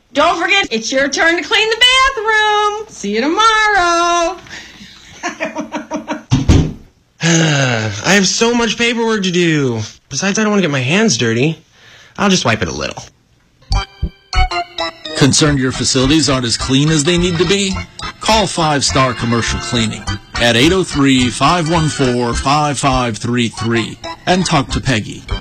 Don't forget, it's your turn to clean the bathroom. See you tomorrow. I have so much paperwork to do. Besides, I don't want to get my hands dirty. I'll just wipe it a little. Concerned your facilities aren't as clean as they need to be? Call 5 Star Commercial Cleaning at 803-514-5533 and talk to Peggy.